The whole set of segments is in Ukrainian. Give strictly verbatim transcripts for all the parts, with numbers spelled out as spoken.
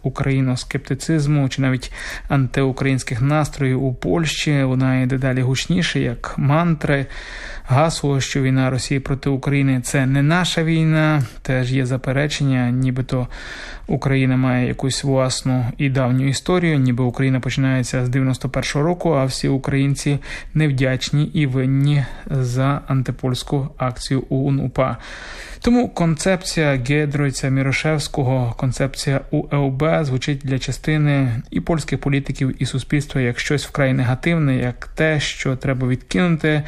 україноскептицизму чи навіть антиукраїнських настроїв у Польщі лунає дедалі гучніше, як мантри. Гасло, що війна Росії проти України – це не наша війна, теж є заперечення, нібито Україна має якусь власну і давню історію, ніби Україна починається з дев'яносто першого року, а всі українці невдячні і винні за антипольську акцію ОУН-УПА. Тому концепція Гєдройця, Мірошевського, концепція УЛБ звучить для частини і польських політиків, і суспільства як щось вкрай негативне, як те, що треба відкинути,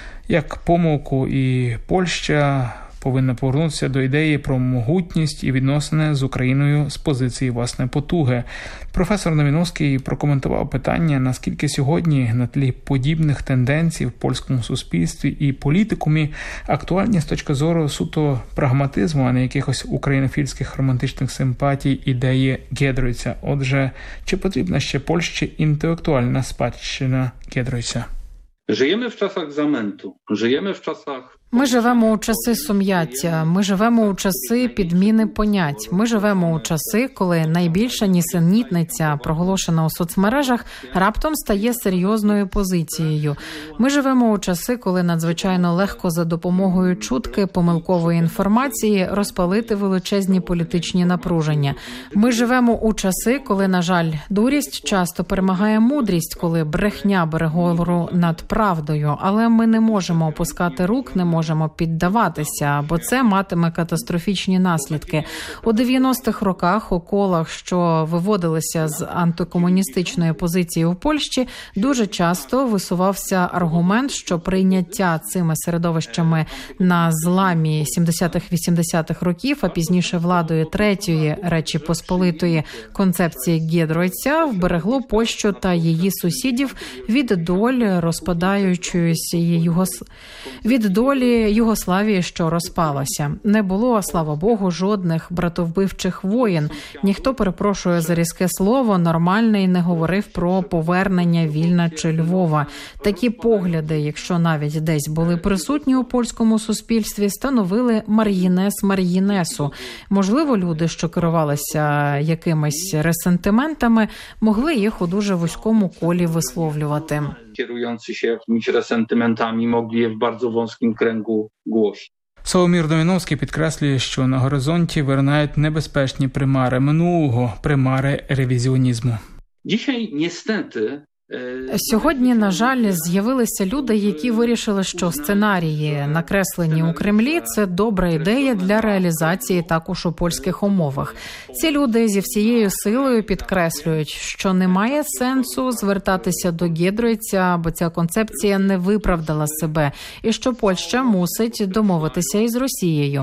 як помилку, і Польща повинна повернутися до ідеї про могутність і відносини з Україною з позиції власної потуги. Професор Новіновський прокоментував питання, наскільки сьогодні на тлі подібних тенденцій в польському суспільстві і політикумі актуальні з точки зору суто прагматизму, а не якихось українофільських романтичних симпатій ідеї Гєдройця. Отже, чи потрібна ще Польщі інтелектуальна спадщина Гєдройця? Живемо в часах заменту, живемо в часах... Ми живемо у часи сум'яття, ми живемо у часи підміни понять, ми живемо у часи, коли найбільша нісенітниця, проголошена у соцмережах, раптом стає серйозною позицією. Ми живемо у часи, коли надзвичайно легко за допомогою чутки, помилкової інформації розпалити величезні політичні напруження. Ми живемо у часи, коли, на жаль, дурість часто перемагає мудрість, коли брехня бере гору над правдою, але ми не можемо опускати рук, не можемо можемо піддаватися, бо це матиме катастрофічні наслідки. У дев'яностих роках у колах, що виводилися з антикомуністичної позиції у Польщі, дуже часто висувався аргумент, що прийняття цими середовищами на зламі сімдесятих-вісімдесятих років, а пізніше владою Третьої Речі Посполитої концепції Гєдройця вберегло Польщу та її сусідів від долі розпадаючоїся Югос... від долі Югославії, що розпалася. Не було, слава Богу, жодних братовбивчих воєн. Ніхто, перепрошує за різке слово, нормальний не говорив про повернення Вільна чи Львова. Такі погляди, якщо навіть десь були присутні у польському суспільстві, становили маргінес маргінесу. Можливо, люди, що керувалися якимись ресентиментами, могли їх у дуже вузькому колі висловлювати. Kierujący się jakimiś resentymentami mogli je w bardzo wąskim kręgu głosić. Соломір Новіновський підкреслює, що на горизонті виринають небезпечні примари минулого, примари ревізіонізму. Dzisiaj niestety Сьогодні, на жаль, з'явилися люди, які вирішили, що сценарії, накреслені у Кремлі, це добра ідея для реалізації також у польських умовах. Ці люди зі всією силою підкреслюють, що немає сенсу звертатися до Гєдройця, бо ця концепція не виправдала себе, і що Польща мусить домовитися із Росією.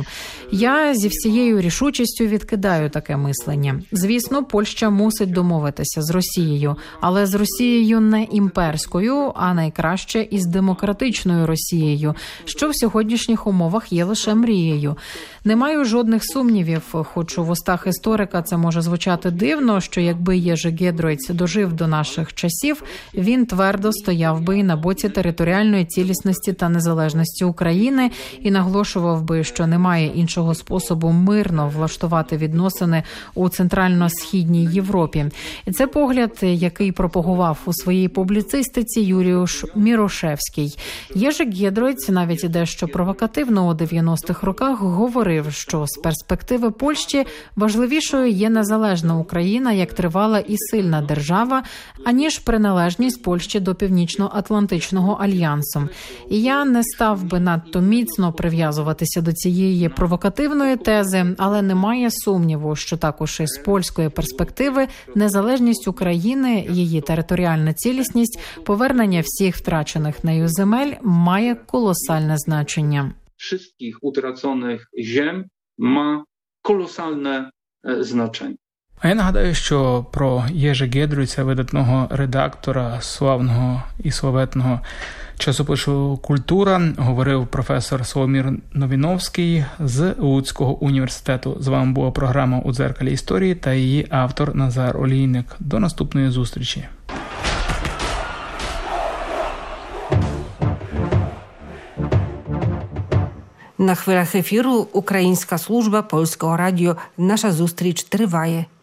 Я зі всією рішучістю відкидаю таке мислення. Звісно, Польща мусить домовитися з Росією, але з Росією не імперською, а найкраще із демократичною Росією, що в сьогоднішніх умовах є лише мрією. Не маю жодних сумнівів, хоч у вустах історика це може звучати дивно, що якби Єжи Гєдройц дожив до наших часів, він твердо стояв би на боці територіальної цілісності та незалежності України і наголошував би, що немає іншого способу мирно влаштувати відносини у центрально-східній Європі. І це погляд, який пропагував у своїй публіцистиці Юріуш Мірошевський. Єжи Гєдройц навіть дещо провокативно у дев'яностих роках говорив, що з перспективи Польщі важливішою є незалежна Україна як тривала і сильна держава, аніж приналежність Польщі до Північно-Атлантичного альянсу. І я не став би надто міцно прив'язуватися до цієї провокативної тези, але немає сумніву, що також із польської перспективи незалежність України, її територіальна цілісність, повернення всіх втрачених нею земель має колосальне значення. Wszystkich utraconych ziem ma kolosalne znaczenie. А я нагадаю, що про Єжи Гєдройця, видатного редактора, славного і славетного часопису «Культура», говорив професор Соломір Новіновський з Луцького університету. З вами була програма «У дзеркалі історії» та її автор Назар Олійник. До наступної зустрічі. На хвилях ефіру Українська служба Польського радіо. Наша зустріч триває.